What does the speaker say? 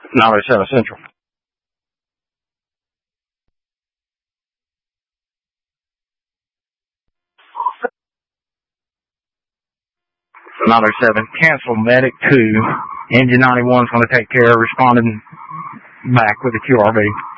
907 Central. 907, cancel medic 2. Engine 91's going to take care of responding back with the QRV.